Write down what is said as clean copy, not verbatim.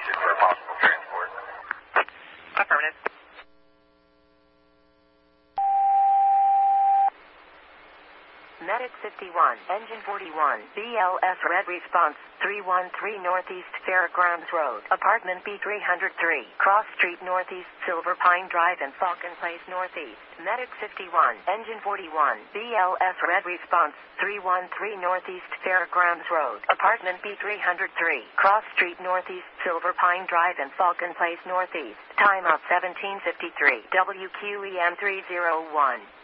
location for possible transport. Affirmative. Medic 51, Engine 41, BLS Red Response, 313 Northeast Fairgrounds Road, Apartment B303, Cross Street Northeast, Silver Pine Drive and Falcon Place Northeast. Medic 51, Engine 41, BLS Red Response, 313 Northeast Fairgrounds Road, Apartment B303, Cross Street Northeast, Silver Pine Drive and Falcon Place Northeast. Time of 1753, WQEM 301.